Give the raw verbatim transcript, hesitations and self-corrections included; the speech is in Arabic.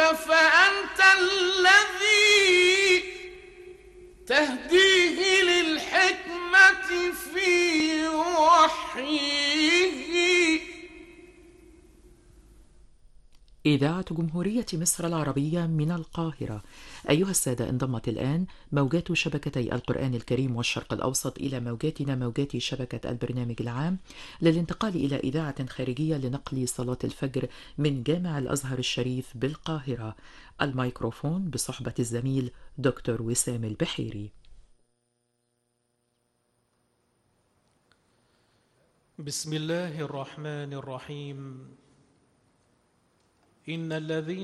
فأنت الذي تهديه للحكمة في وحيه. إذاعة جمهورية مصر العربية من القاهرة. أيها السادة، انضمت الآن موجات شبكتي القرآن الكريم والشرق الأوسط إلى موجاتنا موجات شبكة البرنامج العام للانتقال إلى إذاعة خارجية لنقل صلاة الفجر من جامع الأزهر الشريف بالقاهرة. الميكروفون بصحبة الزميل دكتور وسام البحيري. بسم الله الرحمن الرحيم. إن الذين